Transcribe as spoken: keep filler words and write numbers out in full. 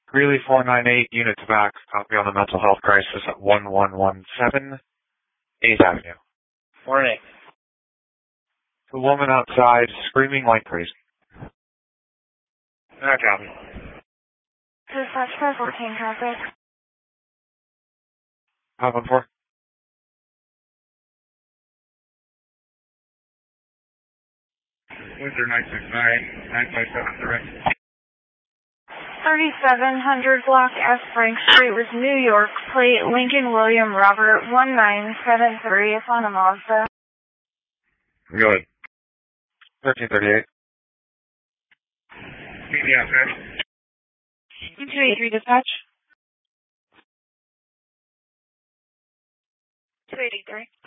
Greeley four nine eight, units back, copy on the mental health crisis at one one one seven, eighth Avenue. Morning. The woman outside screaming like crazy. No copy. Dispatch five fourteen traffic. five one four. Windsor nine six nine, nine five seven direct. thirty-seven hundred block F Frank Street with New York plate Lincoln William Robert one nine seven three on a Mazda. Go ahead. thirteen thirty-eight. Meet me outside. two eighty-three dispatch. two eighty-three.